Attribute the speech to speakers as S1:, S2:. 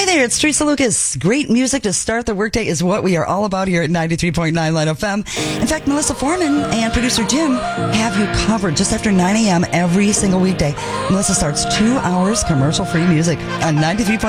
S1: there, it's Teresa Lucas. Great music to start the workday is what we are all about here at 93.9 Light FM. In fact, Melissa Foreman and producer Jim have you covered just after 9 a.m. every single weekday. Melissa starts 2 hours commercial-free music on 93.9